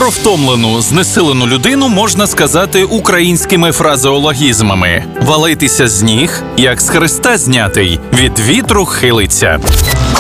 Про втомлену, знесилену людину можна сказати українськими фразеологізмами. Валитися з ніг, як з хреста знятий, від вітру хилиться.